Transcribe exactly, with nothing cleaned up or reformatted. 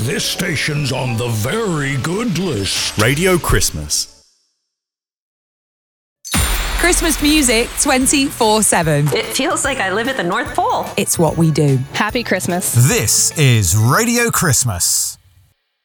this station's on the very good list. Radio Christmas. Christmas music twenty-four seven. It feels like I live at the North Pole. It's what we do. Happy Christmas. This is Radio Christmas.